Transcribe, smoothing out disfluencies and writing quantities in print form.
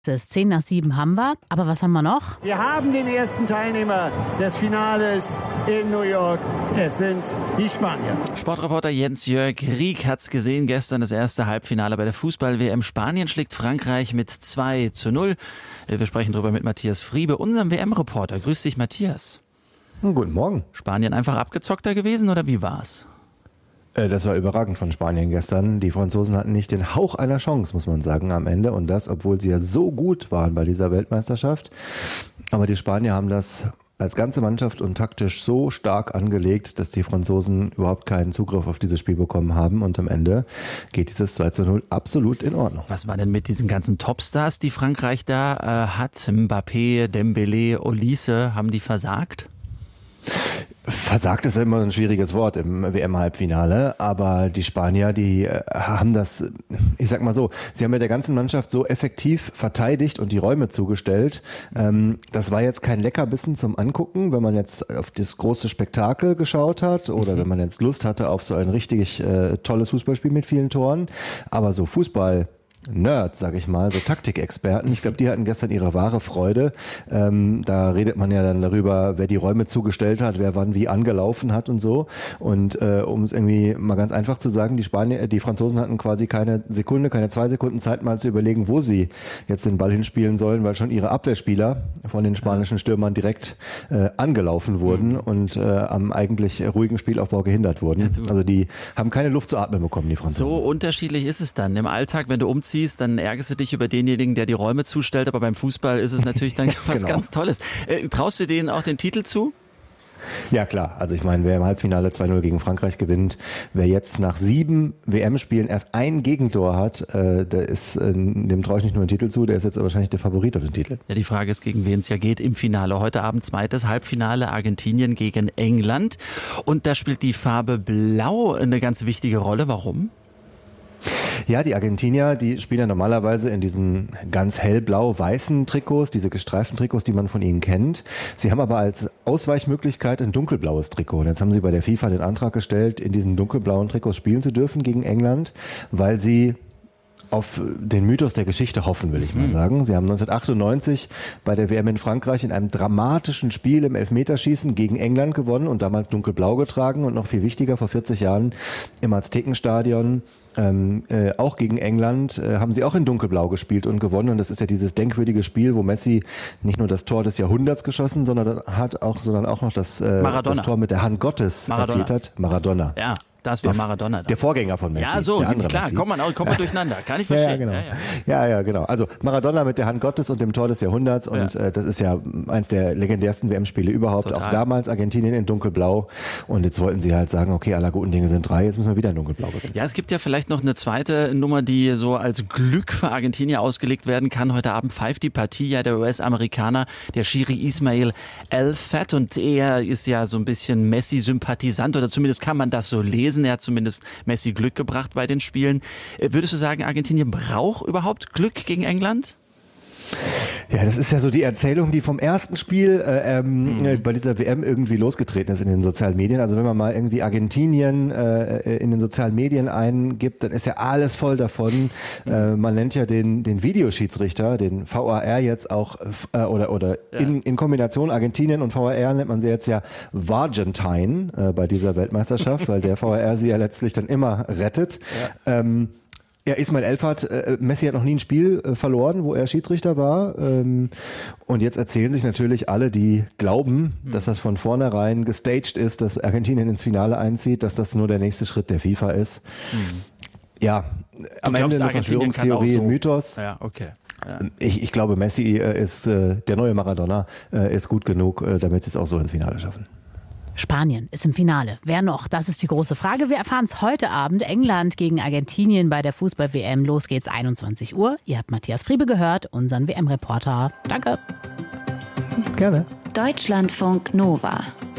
Es ist 6:10 haben wir, aber was haben wir noch? Wir haben den ersten Teilnehmer des Finales in New York. Es sind die Spanier. Sportreporter Jens-Jörg Rieck hat's gesehen gestern, das erste Halbfinale bei der Fußball-WM. Spanien schlägt Frankreich mit 2:0. Wir sprechen darüber mit Matthias Friebe, unserem WM-Reporter. Grüß dich, Matthias. Guten Morgen. Spanien einfach abgezockter gewesen oder wie war's? Das war überragend von Spanien gestern. Die Franzosen hatten nicht den Hauch einer Chance, muss man sagen, am Ende. Und das, obwohl sie ja so gut waren bei dieser Weltmeisterschaft. Aber die Spanier haben das als ganze Mannschaft und taktisch so stark angelegt, dass die Franzosen überhaupt keinen Zugriff auf dieses Spiel bekommen haben. Und am Ende geht dieses 2:0 absolut in Ordnung. Was war denn mit diesen ganzen Topstars, die Frankreich da hat? Mbappé, Dembélé, Olise, haben die versagt? Versagt ist immer ein schwieriges Wort im WM-Halbfinale, aber die Spanier, die haben das, ich sag mal so, sie haben mit der ganzen Mannschaft so effektiv verteidigt und die Räume zugestellt. Das war jetzt kein Leckerbissen zum Angucken, wenn man jetzt auf das große Spektakel geschaut hat oder wenn man jetzt Lust hatte auf so ein richtig tolles Fußballspiel mit vielen Toren, aber so Nerds, sag ich mal, so Taktikexperten. Ich glaube, die hatten gestern ihre wahre Freude. Da redet man ja dann darüber, wer die Räume zugestellt hat, wer wann wie angelaufen hat und so. Und um es irgendwie mal ganz einfach zu sagen, die Franzosen hatten quasi keine 2 Sekunden Zeit, mal zu überlegen, wo sie jetzt den Ball hinspielen sollen, weil schon ihre Abwehrspieler von den spanischen Stürmern direkt angelaufen wurden und am eigentlich ruhigen Spielaufbau gehindert wurden. Also die haben keine Luft zu atmen bekommen, die Franzosen. So unterschiedlich ist es dann im Alltag, wenn du umziehst, dann ärgerst du dich über denjenigen, der die Räume zustellt, aber beim Fußball ist es natürlich dann was ganz Tolles. Traust du denen auch den Titel zu? Ja klar, also ich meine, wer im Halbfinale 2:0 gegen Frankreich gewinnt, wer jetzt nach 7 WM-Spielen erst ein Gegentor hat, dem traue ich nicht nur den Titel zu, der ist jetzt wahrscheinlich der Favorit auf den Titel. Ja, die Frage ist, gegen wen es ja geht im Finale. Heute Abend zweites Halbfinale, Argentinien gegen England. Und da spielt die Farbe Blau eine ganz wichtige Rolle. Warum? Ja, die Argentinier, die spielen ja normalerweise in diesen ganz hellblau-weißen Trikots, diese gestreiften Trikots, die man von ihnen kennt. Sie haben aber als Ausweichmöglichkeit ein dunkelblaues Trikot. Und jetzt haben sie bei der FIFA den Antrag gestellt, in diesen dunkelblauen Trikots spielen zu dürfen gegen England, weil sie auf den Mythos der Geschichte hoffen, will ich mal sagen. Sie haben 1998 bei der WM in Frankreich in einem dramatischen Spiel im Elfmeterschießen gegen England gewonnen und damals dunkelblau getragen und noch viel wichtiger, vor 40 Jahren im Aztekenstadion auch gegen England haben sie auch in dunkelblau gespielt und gewonnen und das ist ja dieses denkwürdige Spiel, wo Messi nicht nur das Tor des Jahrhunderts geschossen, sondern auch noch das Tor mit der Hand Gottes erzielt hat. Maradona. Ja. Das war Maradona. Der Vorgänger von Messi. Ja, so, klar, kommt man durcheinander. Kann ich verstehen. Ja, genau. Also Maradona mit der Hand Gottes und dem Tor des Jahrhunderts und das ist ja eins der legendärsten WM-Spiele überhaupt. Total. Auch damals Argentinien in dunkelblau und jetzt wollten sie halt sagen, okay, aller guten Dinge sind 3, jetzt müssen wir wieder in dunkelblau gewinnen. Ja, es gibt ja vielleicht noch eine zweite Nummer, die so als Glück für Argentinier ausgelegt werden kann. Heute Abend pfeift die Partie ja der US-Amerikaner, der Schiri Ismail El-Fat und er ist ja so ein bisschen Messi-Sympathisant oder zumindest kann man das so lesen. Er hat zumindest Messi Glück gebracht bei den Spielen. Würdest du sagen, Argentinien braucht überhaupt Glück gegen England? Ja, das ist ja so die Erzählung, die vom ersten Spiel bei dieser WM irgendwie losgetreten ist in den sozialen Medien. Also wenn man mal irgendwie Argentinien in den sozialen Medien eingibt, dann ist ja alles voll davon. Man nennt ja den Videoschiedsrichter, den VAR jetzt auch, in Kombination Argentinien und VAR nennt man sie jetzt ja Vargentine bei dieser Weltmeisterschaft, weil der VAR sie ja letztlich dann immer rettet. Ja. Ismail El-Fat, Messi hat noch nie ein Spiel verloren, wo er Schiedsrichter war. Und jetzt erzählen sich natürlich alle, die glauben, dass das von vornherein gestaged ist, dass Argentinien ins Finale einzieht, dass das nur der nächste Schritt der FIFA ist. Ja, am Ende eine Verschwörungstheorie, ein Mythos. Ja, okay. Ja. Ich glaube, Messi ist der neue Maradona, ist gut genug, damit sie es auch so ins Finale schaffen. Spanien ist im Finale. Wer noch? Das ist die große Frage. Wir erfahren es heute Abend. England gegen Argentinien bei der Fußball-WM. Los geht's 21 Uhr. Ihr habt Matthias Friebe gehört, unseren WM-Reporter. Danke. Gerne. Deutschlandfunk Nova.